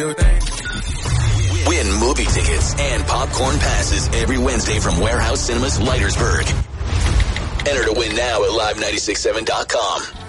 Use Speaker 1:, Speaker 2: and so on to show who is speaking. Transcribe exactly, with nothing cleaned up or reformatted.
Speaker 1: your thing.
Speaker 2: Win movie tickets and popcorn passes every Wednesday from Warehouse Cinemas, Leitersburg. Enter to win now at live nine six seven dot com.